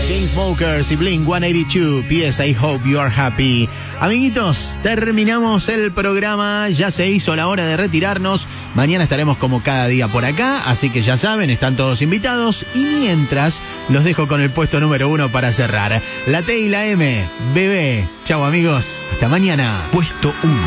Chainsmokers y Blink-182, PS I Hope You Are Happy. Amiguitos, terminamos el programa, ya se hizo la hora de retirarnos. Mañana estaremos como cada día por acá, así que ya saben, están todos invitados. Y mientras, los dejo con el puesto número 1 para cerrar. La T y la M, bebé. Chau amigos, hasta mañana. Puesto 1.